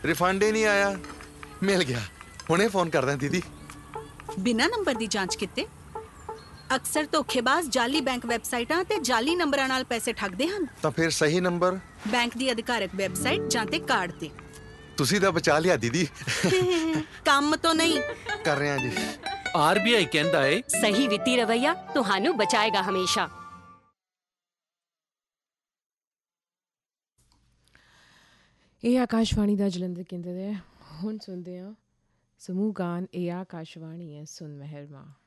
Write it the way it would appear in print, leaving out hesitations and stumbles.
Refund ਹੀ ਨਹੀਂ ਆਇਆ। ਮਿਲ ਗਿਆ, ਹੁਣੇ ਫੋਨ ਕਰਦਾ ਦੀਦੀ। ਬਿਨਾਂ ਨੰਬਰ ਦੀ ਜਾਂਚ ਕੀਤੇ ਅਕਸਰ ਧੋਖੇਬਾਜ਼ ਜਾਲੀ ਬੈਂਕ ਵੈਬਸਾਈਟਾਂ ਤੇ ਜਾਲੀ ਨੰਬਰਾਂ ਨਾਲ ਪੈਸੇ ਠੱਗਦੇ ਹਨ। ਤਾਂ ਫਿਰ ਸਹੀ ਨੰਬਰ ਬੈਂਕ ਦੀ ਅਧਿਕਾਰਕ ਵੈਬਸਾਈਟ ਜਾਂ ਤੇ ਕਾਰਡ ਤੇ। ਤੁਸੀਂ ਤਾਂ ਬਚਾ ਲਿਆ ਦੀਦੀ। ਕੰਮ ਤੋਂ ਨਹੀਂ ਕਰ ਰਹੇ ਹਾਂ ਜੀ। ਆਰਬੀਆਈ ਕਹਿੰਦਾ ਏ, ਸਹੀ ਵਿੱਤੀ ਰਵੱਈਆ ਤੁਹਾਨੂੰ ਬਚਾਏਗਾ ਹਮੇਸ਼ਾ। ਇਹ ਆਕਾਸ਼ਵਾਣੀ ਦਾ ਜਲੰਧਰ ਕੇਂਦਰ ਹੈ। ਹੁਣ ਸੁਣਦੇ ਹਾਂ ਸਮੂਹ ਗਾਨ। ਇਹ ਆਕਾਸ਼ਵਾਣੀ ਹੈ, ਸੁਣ ਮਹਿਰਮਾ।